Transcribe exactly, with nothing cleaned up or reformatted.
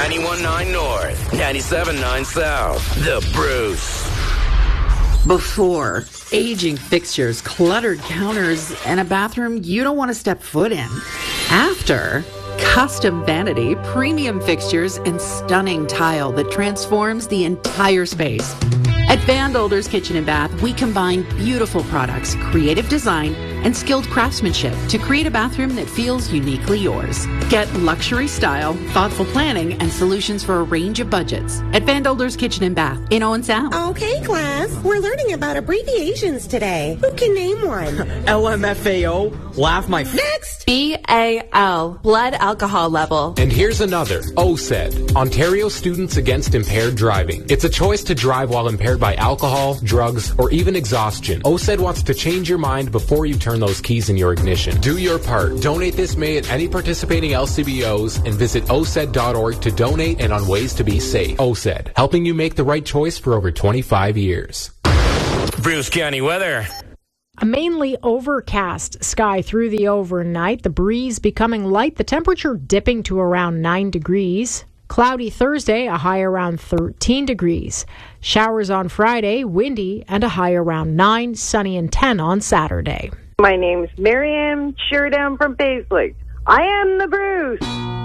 ninety-one point nine North, ninety-seven point nine South. The Bruce. Before, aging fixtures, cluttered counters, and a bathroom you don't want to step foot in. After, custom vanity, premium fixtures, and stunning tile that transforms the entire space. At Van Older's Kitchen and Bath, we combine beautiful products, creative design, and skilled craftsmanship to create a bathroom that feels uniquely yours. Get luxury style, thoughtful planning, and solutions for a range of budgets at Van Older's Kitchen and Bath in Owen Sound. Okay, class. We're learning about abbreviations today. Who can name one? L M F A O. Laugh my... F- Next! B A L. Blood alcohol level. And here's another. O S E D. Ontario Students Against Impaired Driving. It's a choice to drive while impaired by alcohol, drugs, or even exhaustion. O S E D wants to change your mind before you turn those keys in your ignition. Do your part. Donate this May at any participating L C B Os and visit O S E D dot org to donate and on ways to be safe. O S E D, helping you make the right choice for over twenty-five years. Bruce County weather. A mainly overcast sky through the overnight. The breeze becoming light. The temperature dipping to around nine degrees. Cloudy Thursday, a high around thirteen degrees. Showers on Friday, windy, and a high around nine. Sunny and ten on Saturday. My name's Miriam Sheardown from Paisley. I am the Bruce.